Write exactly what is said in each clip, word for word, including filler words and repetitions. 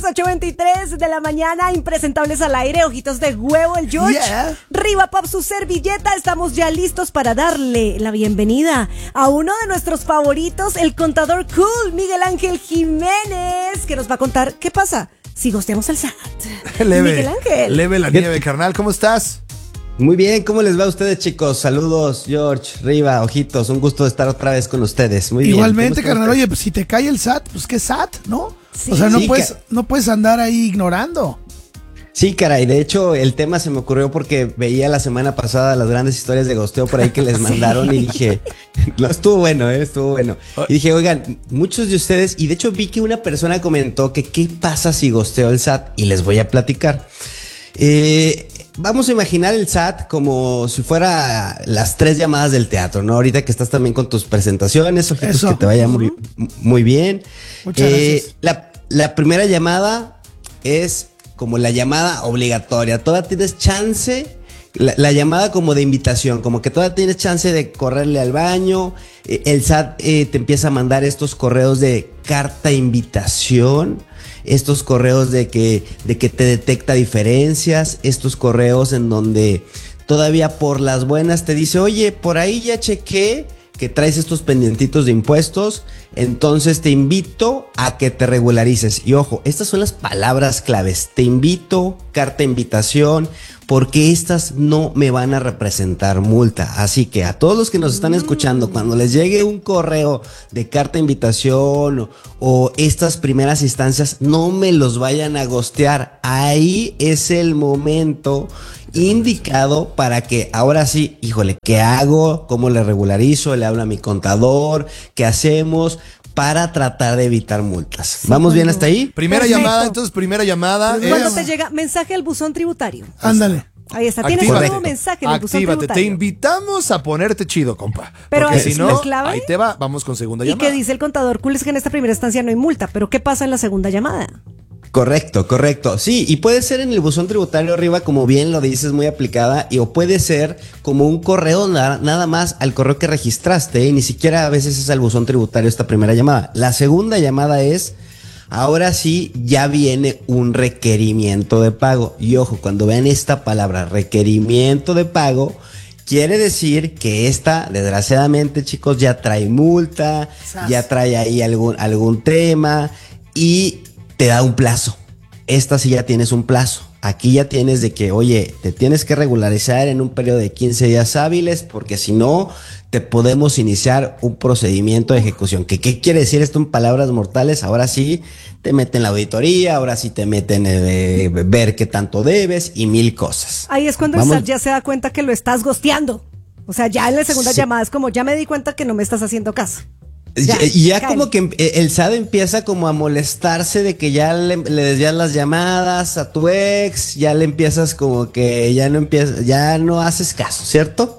ocho veintitrés de la mañana, impresentables al aire, ojitos de huevo, el George, Yeah. Riva Pop, su servilleta. Estamos ya listos para darle la bienvenida a uno de nuestros favoritos, el contador cool, Miguel Ángel Jiménez, que nos va a contar qué pasa si gosteamos al S A T. Leve, Miguel Ángel. leve la nieve, carnal. ¿Cómo estás? Muy bien, ¿cómo les va a ustedes, chicos? Saludos, George, Riva, ojitos, un gusto estar otra vez con ustedes. Muy bien. Igualmente, ¿Cómo carnal, están oye, pues si te cae el S A T, pues qué S A T, ¿no? Sí. O sea, no Sí, puedes, que- no puedes andar ahí ignorando. Sí, caray, de hecho el tema se me ocurrió porque veía la semana pasada las grandes historias de gosteo por ahí que les mandaron y dije, no, estuvo bueno, eh, estuvo bueno. Y dije, oigan, muchos de ustedes, y de hecho vi que una persona comentó que qué pasa si gosteo el S A T y les voy a platicar. Eh, vamos a imaginar el S A T como si fuera las tres llamadas del teatro, ¿no? Ahorita que estás también con tus presentaciones, ojitos, Eso. que te vaya muy, muy bien. Muchas gracias. La, la primera llamada es como la llamada obligatoria. Todavía tienes chance, la, la llamada como de invitación, como que todavía tienes chance de correrle al baño. Eh, el S A T eh, te empieza a mandar estos correos de carta invitación, estos correos de que, de que te detecta diferencias, estos correos en donde todavía por las buenas te dice, oye, por ahí ya chequé que traes estos pendientitos de impuestos, entonces te invito a que te regularices. Y ojo, estas son las palabras claves. Te invito, carta invitación, porque estas no me van a representar multa. Así que a todos los que nos están escuchando, cuando les llegue un correo de carta invitación o, o estas primeras instancias, no me los vayan a gostear. Ahí es el momento indicado para que ahora sí, híjole, ¿qué hago? ¿Cómo le regularizo? ¿Le hablo a mi contador? ¿Qué hacemos para tratar de evitar multas? ¿Vamos bien hasta ahí? Primera Perfecto. llamada, entonces primera llamada Cuando es... te llega mensaje al buzón tributario. Ándale. Ahí está, tienes un Actívate. nuevo mensaje en el buzón Actívate, te tributario. invitamos a ponerte chido, compa. Pero Porque ahí si es no, la clave. ahí te va, vamos con segunda Y llamada. que dice el contador cool es que en esta primera instancia no hay multa, pero ¿qué pasa en la segunda llamada? Correcto, correcto. Sí, y puede ser en el buzón tributario arriba, como bien lo dices, muy aplicada, y o puede ser como un correo na- nada más al correo que registraste, y ni siquiera a veces es al buzón tributario esta primera llamada. La segunda llamada es, ahora sí, ya viene un requerimiento de pago. Y ojo, cuando vean esta palabra, requerimiento de pago, quiere decir que esta, desgraciadamente, chicos, ya trae multa, Sas. ya trae ahí algún, algún tema, y te da un plazo. Esta sí ya tienes un plazo. Aquí ya tienes de que, oye, te tienes que regularizar en un periodo de quince días hábiles, porque si no, te podemos iniciar un procedimiento de ejecución. ¿Qué, qué quiere decir esto en palabras mortales? Ahora sí te meten la auditoría, ahora sí te meten eh, ver qué tanto debes y mil cosas. Ahí es cuando el Vamos- S A T ya se da cuenta que lo estás gosteando. O sea, ya en la segunda Sí. llamada es como, ya me di cuenta que no me estás haciendo caso. Ya, Ya, y ya cáele. como que em- el S A D empieza como a molestarse de que ya le, le desvías las llamadas a tu ex, ya le empiezas como que ya no empiezas, ya no haces caso, ¿cierto?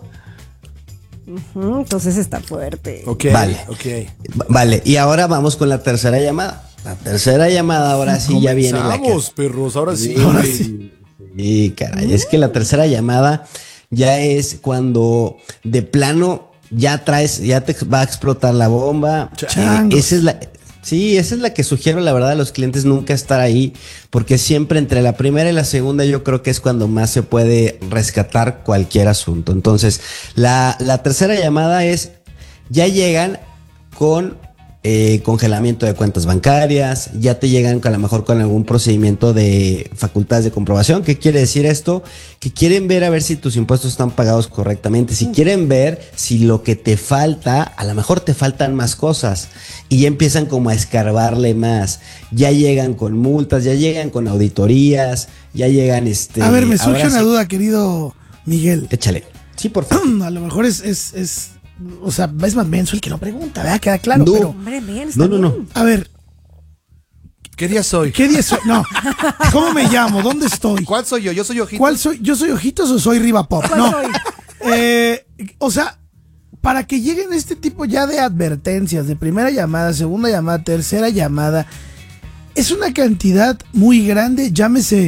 Ujú, entonces está fuerte. Ok, Vale. ok. Va- Vale, y ahora vamos con la tercera llamada. La tercera llamada ahora sí ya viene la que... Comenzamos, perros, ahora sí. Ahora sí. Sí, caray, es que la tercera llamada ya es cuando de plano ya traes, ya te va a explotar la bomba. Changos. Eh, esa es la, sí, esa es la que sugiero, la verdad, a los clientes nunca estar ahí, porque siempre entre la primera y la segunda yo creo que es cuando más se puede rescatar cualquier asunto. Entonces, la, la tercera llamada es, ya llegan con eh, congelamiento de cuentas bancarias, ya te llegan con, a lo mejor con algún procedimiento de facultades de comprobación. ¿Qué quiere decir esto? Que quieren ver a ver si tus impuestos están pagados correctamente, si quieren ver si lo que te falta, a lo mejor te faltan más cosas y ya empiezan como a escarbarle más, ya llegan con multas, ya llegan con auditorías, ya llegan este... A ver, me surge ahora una sí- duda, querido Miguel. Échale. Sí, por favor. A lo mejor es, es, es, o sea, es más menso el que no pregunta, ¿verdad? Queda claro, No. pero, Hombre, bien, está No, no, no. bien. a ver, ¿Qué día soy? ¿qué día soy? No, ¿cómo me llamo? ¿Dónde estoy? ¿Cuál soy yo? Yo soy Ojitos. ¿Cuál soy? ¿Yo soy Ojitos o soy Riva Pop? ¿Cuál No. soy? Eh, o sea, para que lleguen este tipo ya de advertencias, de primera llamada, segunda llamada, tercera llamada, es una cantidad muy grande, llámese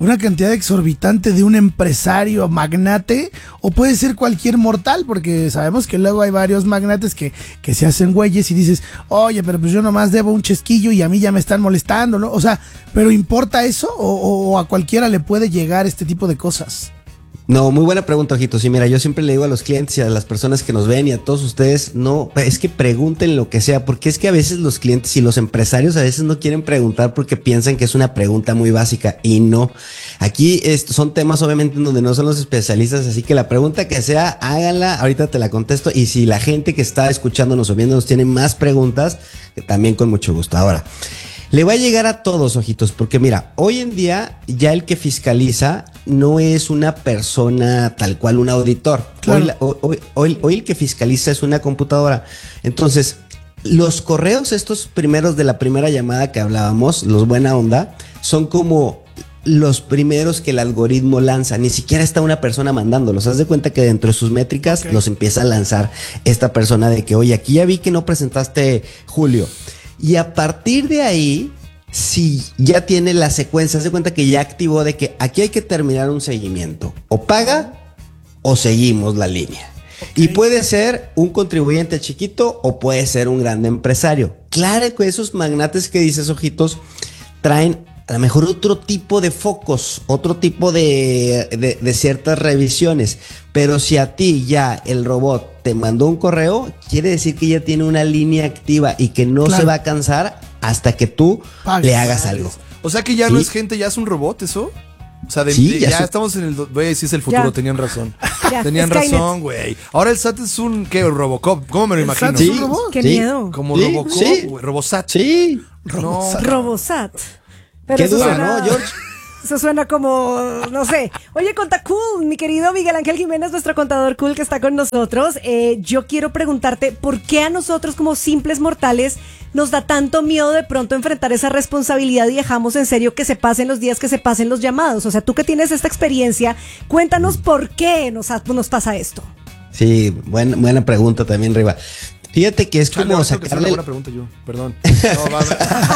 una cantidad exorbitante de un empresario magnate, o puede ser cualquier mortal, porque sabemos que luego hay varios magnates que, que se hacen güeyes y dices, oye, pero pues yo nomás debo un chesquillo y a mí ya me están molestando, ¿no? O sea, ¿pero importa eso o, o a cualquiera le puede llegar este tipo de cosas? No, muy buena pregunta, Ojito. Sí, mira, yo siempre le digo a los clientes y a las personas que nos ven y a todos ustedes, no, es que pregunten lo que sea, porque es que a veces los clientes y los empresarios a veces no quieren preguntar porque piensan que es una pregunta muy básica y no. Aquí es, son temas obviamente en donde no son los especialistas, así que la pregunta que sea, háganla, ahorita te la contesto, y si la gente que está escuchándonos o viéndonos tiene más preguntas, también con mucho gusto. Ahora, le va a llegar a todos, Ojitos, porque mira, hoy en día ya el que fiscaliza no es una persona tal cual, un auditor. Claro. Hoy, la, hoy, hoy, hoy el que fiscaliza es una computadora. Entonces, los correos estos primeros de la primera llamada que hablábamos, los buena onda, son como los primeros que el algoritmo lanza. Ni siquiera está una persona mandándolos. Haz de cuenta que dentro de sus métricas okay. los empieza a lanzar esta persona de que, oye, aquí ya vi que no presentaste Julio. Y a partir de ahí, si ya tiene la secuencia, se cuenta que ya activó de que aquí hay que terminar un seguimiento. O paga o seguimos la línea. Okay. Y puede ser un contribuyente chiquito o puede ser un gran empresario. Claro que esos magnates que dices, Ojitos, traen a lo mejor otro tipo de focos, otro tipo de, de, de ciertas revisiones. Pero si a ti ya el robot te mandó un correo, quiere decir que ya tiene una línea activa y que no claro. se va a cansar hasta que tú Pague. le hagas algo. O sea que ya ¿sí? no es gente, ya es un robot eso. O sea, de, sí, de, ya, ya estamos en el... Voy a decir es el futuro, ya. tenían razón. Ya, tenían razón, güey. Ahora el S A T es un... ¿Qué? Robocop. ¿Cómo me lo imagino? ¿El S A T es un robot? Qué sí. miedo. Como sí, Robocop, sí. güey. Robosat. Sí. Robosat. No. Robosat. Pero Qué eso dura, suena, ¿no, George? Eso suena como, no sé. Oye, Conta Cool, mi querido Miguel Ángel Jiménez, nuestro contador cool que está con nosotros. Eh, yo quiero preguntarte, ¿por qué a nosotros como simples mortales nos da tanto miedo de pronto enfrentar esa responsabilidad y dejamos en serio que se pasen los días, que se pasen los llamados? O sea, tú que tienes esta experiencia, cuéntanos por qué nos, nos pasa esto. Sí, buena, buena pregunta también, Riva. Fíjate que es Chale, como no, sacarle... Una pregunta yo, perdón. No, vas,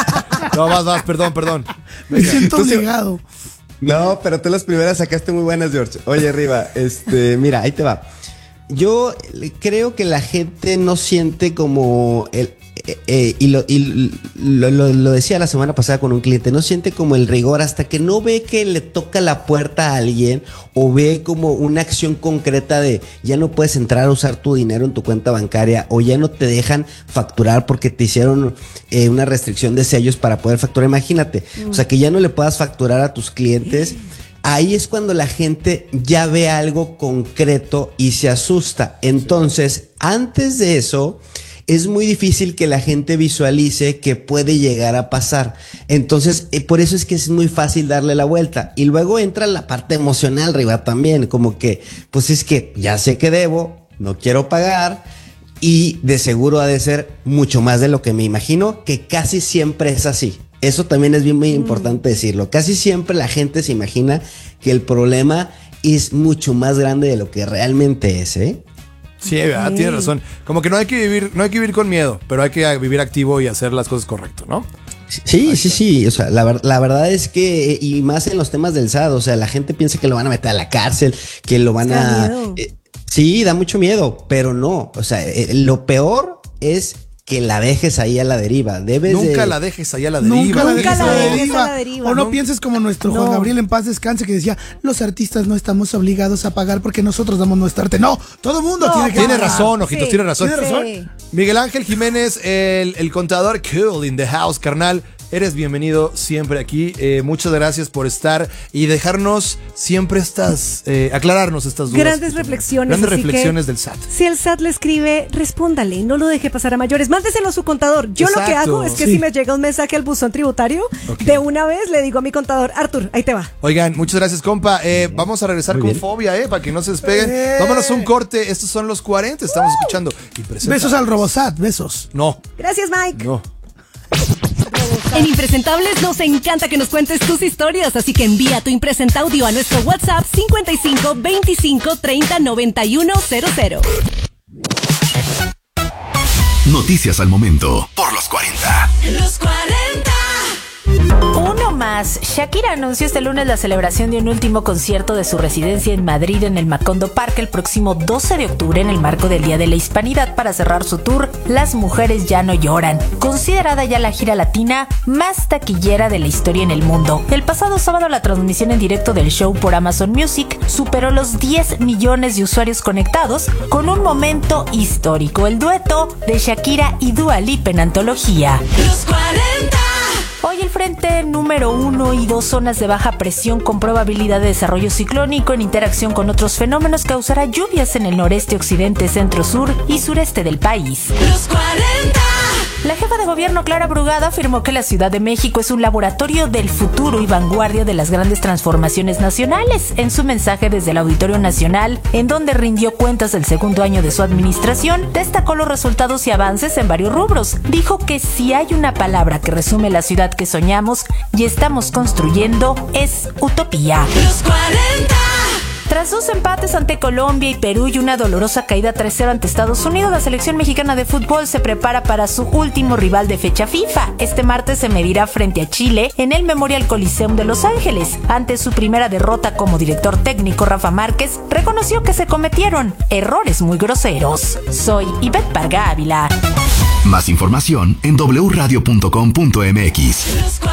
no, vas, vas, perdón, perdón. Me siento obligado. No, pero tú las primeras sacaste muy buenas, George. Oye, Riva, este, mira, ahí te va. Yo creo que la gente no siente como el... Eh, eh, y, lo, y lo, lo, lo decía la semana pasada con un cliente, no siente como el rigor hasta que no ve que le toca la puerta a alguien o ve como una acción concreta de ya no puedes entrar a usar tu dinero en tu cuenta bancaria o ya no te dejan facturar porque te hicieron eh, una restricción de sellos para poder facturar. Imagínate, mm. o sea, que ya no le puedas facturar a tus clientes. Ahí es cuando la gente ya ve algo concreto y se asusta. Entonces, antes de eso, es muy difícil que la gente visualice que puede llegar a pasar. Entonces, eh, por eso es que es muy fácil darle la vuelta. Y luego entra la parte emocional, Riva, también. Como que, pues es que ya sé que debo, no quiero pagar. Y de seguro ha de ser mucho más de lo que me imagino, que casi siempre es así. Eso también es bien muy importante decirlo. Casi siempre la gente se imagina que el problema es mucho más grande de lo que realmente es, ¿eh? Sí, ¿verdad? Tienes razón. Como que no hay que vivir, no hay que vivir con miedo, pero hay que vivir activo y hacer las cosas correcto, ¿no? Sí, sí, sí. O sea, la, la verdad es que, y más en los temas del S A D, o sea, la gente piensa que lo van a meter a la cárcel, que lo van a... Eh, sí, da mucho miedo, pero no. O sea, eh, lo peor es que la dejes ahí a la deriva. Debes Nunca de... la dejes ahí a la deriva. Nunca la dejes, Nunca a, la la dejes deriva. a la deriva. O no, no pienses como nuestro no. Juan Gabriel en paz descanse, que decía, los artistas no estamos obligados a pagar porque nosotros damos nuestra arte. No, todo el mundo no, tiene que Tiene pagar. razón, Ojitos, Sí, tiene razón. ¿Tiene razón? Sí. Miguel Ángel Jiménez, el, el contador cool in the house, carnal. Eres bienvenido siempre aquí. Eh, muchas gracias por estar y dejarnos siempre estas, eh, aclararnos estas dudas. Grandes reflexiones. Grandes así reflexiones que, del S A T. Si el S A T le escribe, respóndale, no lo deje pasar a mayores. Mándeselo a su contador. Yo Exacto. lo que hago es que Sí. si me llega un mensaje al buzón tributario, Okay. de una vez le digo a mi contador, Artur, ahí te va. Oigan, muchas gracias, compa. Eh, vamos a regresar Muy con bien. Fobia, eh, para que no se despeguen. Eh. Vámonos a un corte. Estos son los cuarenta. Estamos escuchando. Y presenta- Besos al Robosat, besos. No, Gracias, Mike. no. En Impresentables nos encanta que nos cuentes tus historias, así que envía tu Impresent Audio a nuestro WhatsApp cincuenta y cinco veinticinco treinta noventa y uno cero cero. Noticias al momento por los cuarenta. Los cuarenta. Uno más. Shakira anunció este lunes la celebración de un último concierto de su residencia en Madrid en el Macondo Park el próximo doce de octubre en el marco del Día de la Hispanidad para cerrar su tour Las Mujeres Ya No Lloran, considerada ya la gira latina más taquillera de la historia en el mundo. El pasado sábado la transmisión en directo del show por Amazon Music superó los diez millones de usuarios conectados con un momento histórico, el dueto de Shakira y Dua Lipa en antología. Los cuarenta. Hoy el frente número uno y dos zonas de baja presión con probabilidad de desarrollo ciclónico en interacción con otros fenómenos causará lluvias en el noreste, occidente, centro, sur y sureste del país. Los cuarenta. La jefa de gobierno Clara Brugada afirmó que la Ciudad de México es un laboratorio del futuro y vanguardia de las grandes transformaciones nacionales. En su mensaje desde el Auditorio Nacional, en donde rindió cuentas del segundo año de su administración, destacó los resultados y avances en varios rubros. Dijo que si hay una palabra que resume la ciudad que soñamos y estamos construyendo, es utopía. Los cuarenta. Tras dos empates ante Colombia y Perú y una dolorosa caída tres cero ante Estados Unidos, la selección mexicana de fútbol se prepara para su último rival de fecha FIFA. Este martes se medirá frente a Chile en el Memorial Coliseum de Los Ángeles. Ante su primera derrota como director técnico, Rafa Márquez reconoció que se cometieron errores muy groseros. Soy Ivette Parga Ávila. Más información en doble u radio punto com punto m x.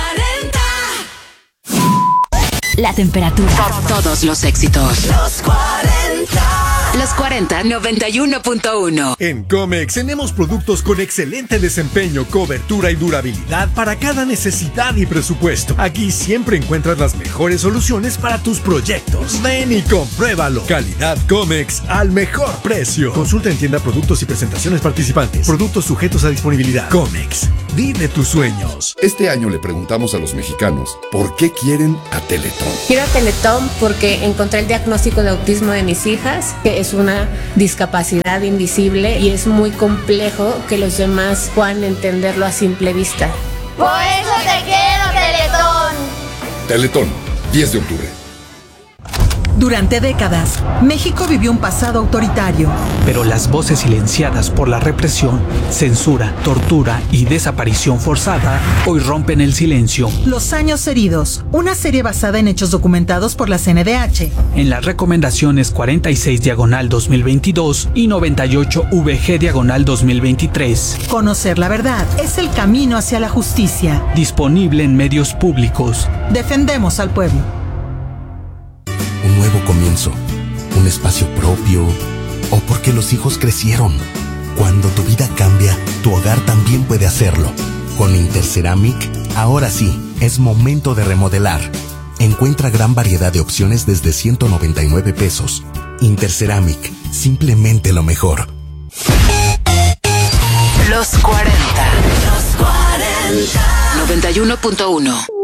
La temperatura. Todos los éxitos. Los cuarenta. Los cuarenta, noventa y uno punto uno. En Comex tenemos productos con excelente desempeño, cobertura y durabilidad para cada necesidad y presupuesto. Aquí siempre encuentras las mejores soluciones para tus proyectos. Ven y compruébalo. Calidad Comex al mejor precio. Consulta en tienda productos y presentaciones participantes. Productos sujetos a disponibilidad. Comex, vive tus sueños. Este año le preguntamos a los mexicanos por qué quieren a Teletón. Quiero a Teletón porque encontré el diagnóstico de autismo de mis hijas, que es una discapacidad invisible y es muy complejo que los demás puedan entenderlo a simple vista. Por eso te quiero, Teletón. Teletón, diez de octubre. Durante décadas, México vivió un pasado autoritario. Pero las voces silenciadas por la represión, censura, tortura y desaparición forzada hoy rompen el silencio. Los años heridos, una serie basada en hechos documentados por la C N D H. En las recomendaciones cuarenta y seis diagonal dos mil veintidós y noventa y ocho V G diagonal dos mil veintitrés. Conocer la verdad es el camino hacia la justicia. Disponible en medios públicos. Defendemos al pueblo. Un nuevo comienzo, un espacio propio, o porque los hijos crecieron. Cuando tu vida cambia, tu hogar también puede hacerlo. Con Interceramic, ahora sí, es momento de remodelar. Encuentra gran variedad de opciones desde ciento noventa y nueve pesos. Interceramic, simplemente lo mejor. Los cuarenta. Los cuarenta. noventa y uno punto uno.